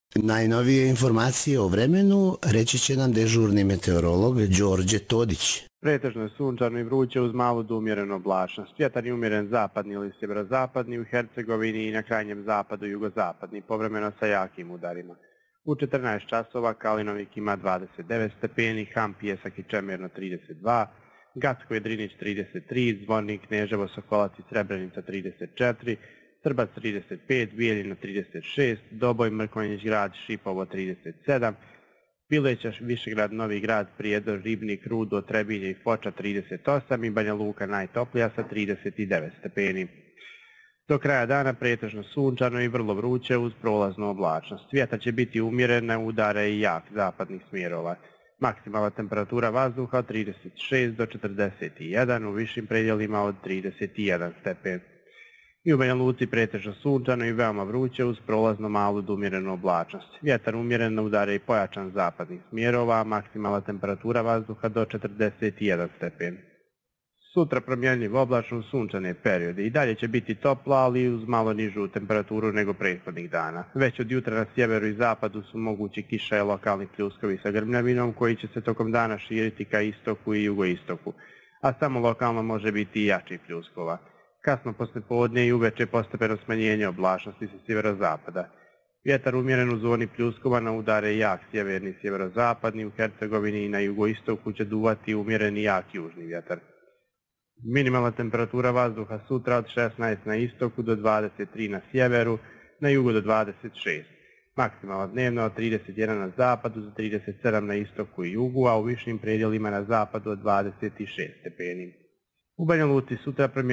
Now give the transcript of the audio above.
Najnovije informacije o vremenu reći će nam dežurni meteorolog Đorđe Todić. Pretežno je sunčano i vruće uz malu do umjerenu oblačnost. Vjetar je umjeren zapadni ili sjeverozapadni u Hercegovini i na krajnjem zapadu i jugozapadni, povremeno sa jakim udarima. U 14 časova Kalinovik ima 29 stepeni, Ham, Pijesak i Čemerno 32, Gacko i Drinić 33, Zvornik, Kneževo, Sokolac i Srebrenica 34, Srbac 35, Bijeljina 36, Doboj, Mrkonjić grad, Šipovo 37, Bileća, Višegrad, Novi grad, Prijedor, Ribnik, Rudo, Trebinje i Foča 38 i Banja Luka najtoplija sa 39 stepeni. Do kraja dana pretežno sunčano i vrlo vruće uz prolaznu oblačnost. Vjetar će biti umjeren na udare i jak zapadnih smjerova. Maksimalna temperatura vazduha od 36 do 41, u višim predjelima od 31 stepen. I u Banja Luci pretežno sunčano i veoma vruće uz prolazno malu do umjerenu oblačnost. Vjetar umjeren na udare i pojačan zapadnih smjerova, maksimalna temperatura vazduha do 41 stepen. Sutra promjenjiv oblačno sunčane periode. I dalje će biti toplo, ali uz malo nižu temperaturu nego prethodnih dana. Već od jutra na sjeveru i zapadu su mogući kiša i lokalni pljuskovi sa grmljavinom koji će se tokom dana širiti ka istoku i jugoistoku, a samo lokalno može biti i jačih pljuskova. Kasno poslijepodne i uveče postepeno smanjenje oblačnosti sa sjeverozapada. Vjetar umjeren u zoni pljuskova na udare jak sjeverni i sjeverozapadni, u Hercegovini i na jugoistoku će duvati umjeren i jak južni vjetar. Minimalna temperatura vazduha sutra od 16 na istoku do 23 na sjeveru, na jugu do 26. Maksimalna dnevno od 31 na zapadu do 37 na istoku i jugu, a u višim predjelima na zapadu od 26 stepeni. U Banja Luci sutra